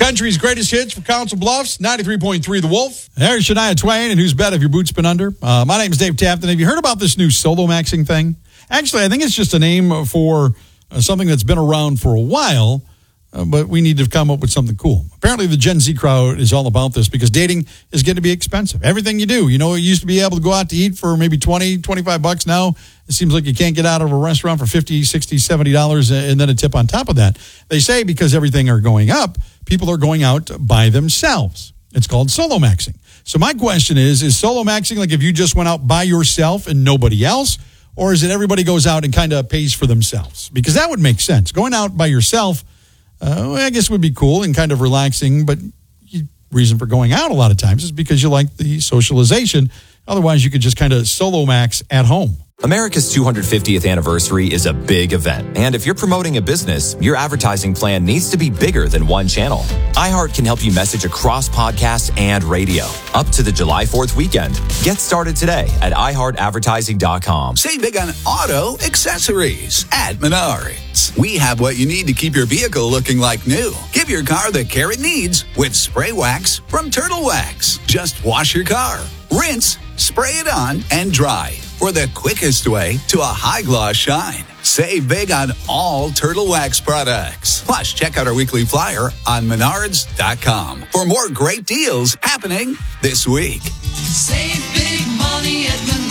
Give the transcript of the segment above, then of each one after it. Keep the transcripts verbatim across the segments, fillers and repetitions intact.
Country's greatest hits for Council Bluffs, ninety-three point three The Wolf. There's Shania Twain, and who's bet if your boots been under? Uh, my name is Dave Tapton. Have you heard about this new solo maxing thing? Actually, I think it's just a name for uh, something that's been around for a while, uh, but we need to come up with something cool. Apparently, the Gen Z crowd is all about this because dating is going to be expensive. Everything you do, you know, you used to be able to go out to eat for maybe twenty, twenty-five bucks. Now, it seems like you can't get out of a restaurant for fifty, sixty, seventy dollars and then a tip on top of that. They say because everything are going up, people are going out by themselves. It's called solo maxing. So my question is, is solo maxing like if you just went out by yourself and nobody else? Or is it everybody goes out and kind of pays for themselves? Because that would make sense. Going out by yourself, uh, I guess would be cool and kind of relaxing. But the reason for going out a lot of times is because you like the socialization. Otherwise, you could just kind of solo max at home. America's two hundred fiftieth anniversary is a big event. And if you're promoting a business, your advertising plan needs to be bigger than one channel. iHeart can help you message across podcasts and radio. Up to the July fourth weekend. Get started today at i heart advertising dot com. Save big on auto accessories at Menards. We have what you need to keep your vehicle looking like new. Give your car the care it needs with spray wax from Turtle Wax. Just wash your car, rinse, spray it on, and dry for the quickest way to a high-gloss shine. Save big on all Turtle Wax products. Plus, check out our weekly flyer on menards dot com for more great deals happening this week. Save big money at Menards.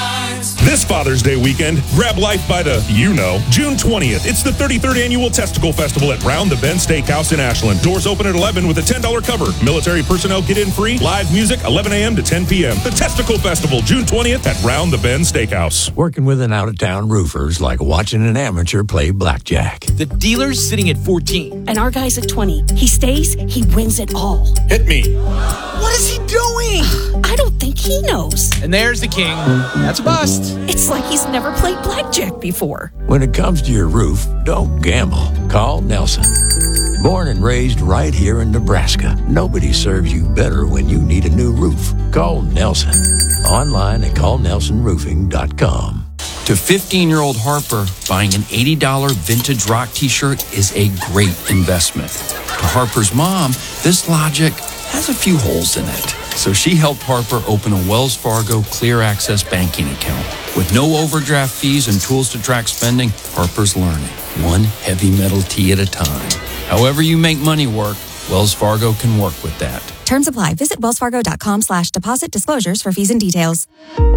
This Father's Day weekend, grab life by the, you know, June twentieth. It's the thirty-third Annual Testicle Festival at Round the Bend Steakhouse in Ashland. Doors open at eleven with a ten dollars cover. Military personnel get in free. Live music, eleven a.m. to ten p.m. The Testicle Festival, June twentieth at Round the Bend Steakhouse. Working with an out-of-town roofer is like watching an amateur play blackjack. The dealer's sitting at fourteen. And our guy's at twenty. He stays, he wins it all. Hit me. What is he doing? I don't think he knows. And there's the king. That's a bust. It's like he's never played blackjack before. When it comes to your roof, don't gamble. Call Nelson. Born and raised right here in Nebraska, nobody serves you better when you need a new roof. Call Nelson. Online at call nelson roofing dot com. To fifteen-year-old Harper, buying an eighty dollars vintage rock t-shirt is a great investment. To Harper's mom, this logic has a few holes in it. So she helped Harper open a Wells Fargo Clear Access banking account. With no overdraft fees and tools to track spending, Harper's learning, one heavy metal tee at a time. However you make money work, Wells Fargo can work with that. Terms apply. Visit wells fargo dot com slash deposit disclosures for fees and details.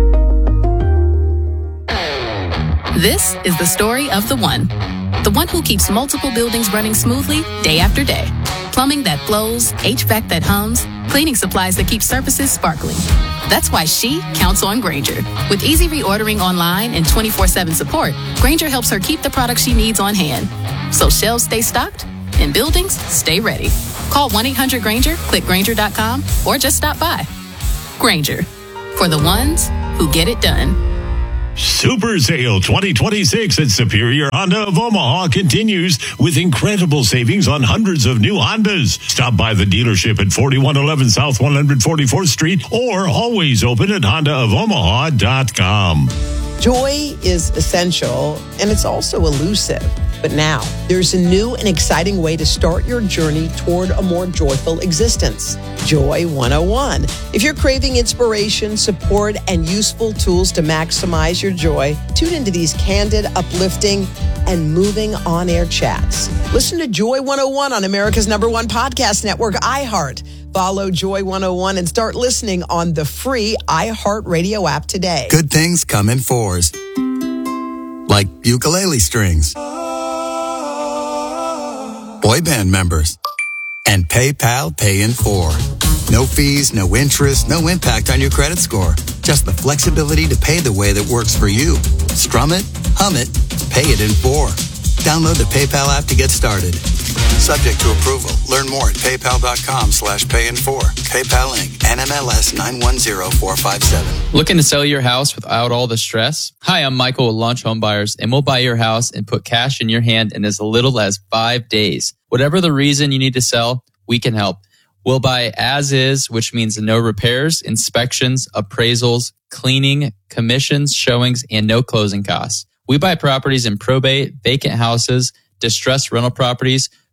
This is the story of the one. The one who keeps multiple buildings running smoothly day after day. Plumbing that flows, H V A C that hums, cleaning supplies that keep surfaces sparkling. That's why she counts on Grainger. With easy reordering online and twenty-four seven support, Grainger helps her keep the products she needs on hand. So shelves stay stocked and buildings stay ready. Call one eight hundred Grainger, click Grainger dot com, or just stop by. Grainger, for the ones who get it done. Super Sale twenty twenty-six at Superior Honda of Omaha continues with incredible savings on hundreds of new Hondas. Stop by the dealership at forty-one eleven South one hundred forty-fourth Street or always open at honda of omaha dot com. Joy is essential, and it's also elusive. But now, there's a new and exciting way to start your journey toward a more joyful existence. Joy one oh one. If you're craving inspiration, support, and useful tools to maximize your joy, tune into these candid, uplifting, and moving on-air chats. Listen to Joy one oh one on America's number one podcast network, iHeart. Follow Joy one oh one and start listening on the free iHeart Radio app today. Good things come in fours, like ukulele strings, boy band members, and PayPal Pay in four. No fees, no interest, no impact on your credit score. Just the flexibility to pay the way that works for you. Strum it, hum it, pay it in four. Download the PayPal app to get started. Subject to approval. Learn more at paypal.com slash pay in four. PayPal Incorporated. N M L S nine one zero four five seven. Looking to sell your house without all the stress? Hi, I'm Michael with Launch Home Buyers, and we'll buy your house and put cash in your hand in as little as five days. Whatever the reason you need to sell, we can help. We'll buy as is, which means no repairs, inspections, appraisals, cleaning, commissions, showings, and no closing costs. We buy properties in probate, vacant houses, distressed rental properties,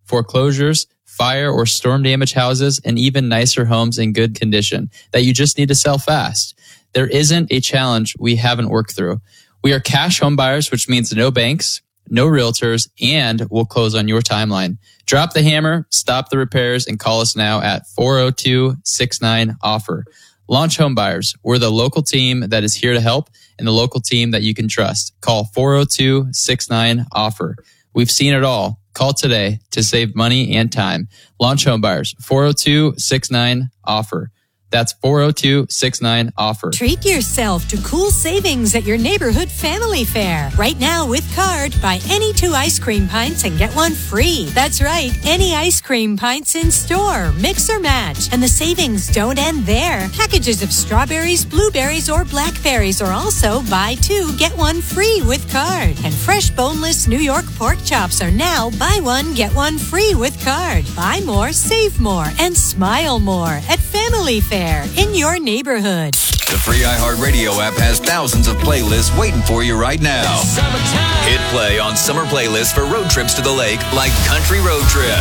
foreclosures, fire or storm damaged houses, and even nicer homes in good condition that you just need to sell fast. There isn't a challenge we haven't worked through. We are cash home buyers, which means no banks, no realtors, and we'll close on your timeline. Drop the hammer, stop the repairs, and call us now at four oh two, six nine, offer. Launch Home Buyers. We're the local team that is here to help and the local team that you can trust. Call four oh two, six nine, offer. We've seen it all. Call today to save money and time. Launch Home Buyers. four oh two, six nine, offer. That's four oh two, six nine, offer. Treat yourself to cool savings at your neighborhood family fair. Right now with card, buy any two ice cream pints and get one free. That's right, any ice cream pints in store. Mix or match. And the savings don't end there. Packages of strawberries, blueberries, or blackberries are also buy two, get one free with card. And fresh boneless New York pork chops are now buy one, get one free with card. Buy more, save more, and smile more at Family Fair in your neighborhood. The free iHeartRadio app has thousands of playlists waiting for you right now. Hit play on summer playlists for road trips to the lake like Country Road Trip.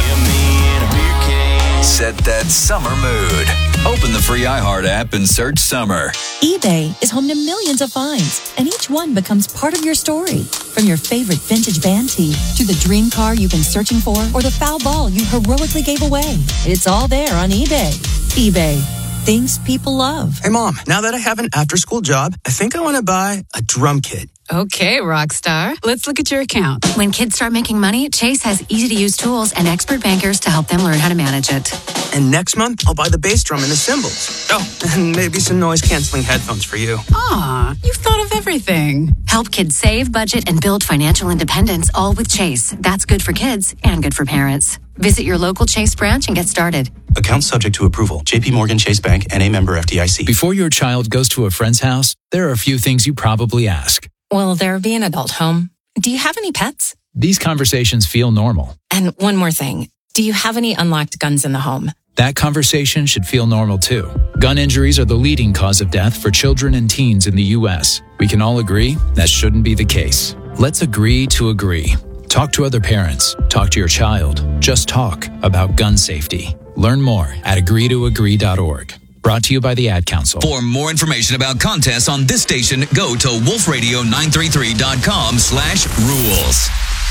Set that summer mood. Open the free iHeart app and search summer. eBay is home to millions of finds, and each one becomes part of your story. From your favorite vintage band tee to the dream car you've been searching for or the foul ball you heroically gave away. It's all there on eBay. eBay. Things people love. Hey, Mom, now that I have an after-school job, I think I want to buy a drum kit. Okay, Rockstar. Let's look at your account. When kids start making money, Chase has easy-to-use tools and expert bankers to help them learn how to manage it. And next month, I'll buy the bass drum and the cymbals. Oh, and maybe some noise-canceling headphones for you. Aw, you've thought of everything. Help kids save, budget, and build financial independence, all with Chase. That's good for kids and good for parents. Visit your local Chase branch and get started. Account subject to approval. J P Morgan Chase Bank and a member F D I C. Before your child goes to a friend's house, there are a few things you probably ask. Will there be an adult home? Do you have any pets? These conversations feel normal. And one more thing. Do you have any unlocked guns in the home? That conversation should feel normal too. Gun injuries are the leading cause of death for children and teens in the U S. We can all agree that shouldn't be the case. Let's agree to agree. Talk to other parents. Talk to your child. Just talk about gun safety. Learn more at agree to agree dot org. Brought to you by the Ad Council. For more information about contests on this station, go to wolf radio nine three three dot com slash rules.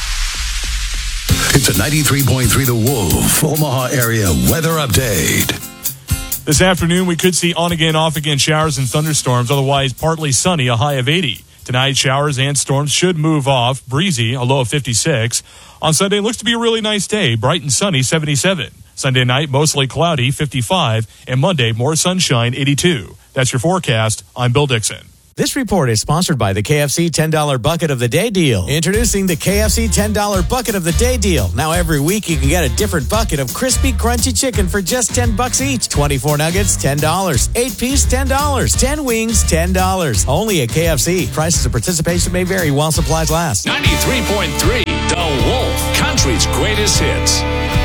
It's a ninety-three point three The Wolf, Omaha area weather update. This afternoon, we could see on-again, off-again showers and thunderstorms, otherwise partly sunny, a high of eighty. Tonight, showers and storms should move off, breezy, a low of fifty-six. On Sunday, looks to be a really nice day, bright and sunny, seventy-seven. Sunday night, mostly cloudy, fifty-five. And Monday, more sunshine, eighty-two. That's your forecast. I'm Bill Dixon. This report is sponsored by the K F C ten dollar Bucket of the Day deal. Introducing the K F C ten dollar Bucket of the Day deal. Now every week you can get a different bucket of crispy, crunchy chicken for just ten bucks each. twenty-four nuggets, ten dollars. eight piece, ten dollars. ten wings, ten dollars. Only at K F C. Prices of participation may vary while supplies last. ninety-three point three The Wolf, country's greatest hits.